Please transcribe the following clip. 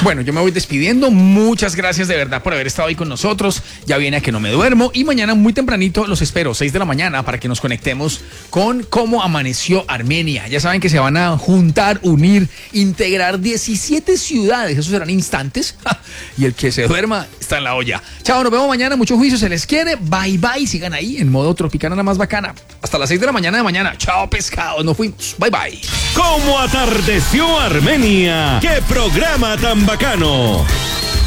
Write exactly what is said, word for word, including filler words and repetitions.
Bueno, yo me voy despidiendo. Muchas gracias de verdad por haber estado ahí con nosotros. Ya viene a que no me duermo. Y mañana muy tempranito los espero, seis de la mañana, para que nos conectemos con cómo amaneció Armenia. Ya saben que se van a juntar, unir, integrar diecisiete ciudades. Esos serán instantes. Y el que se duerma está en la olla. Chao, nos vemos mañana. Mucho juicio, se les quiere. Bye, bye. Sigan ahí en modo Tropicana, la más bacana. Hasta las seis de la mañana de mañana. Chao, pescados. Nos fuimos. Bye, bye. ¿Cómo atardeció Armenia? ¡Qué programa tan bacano!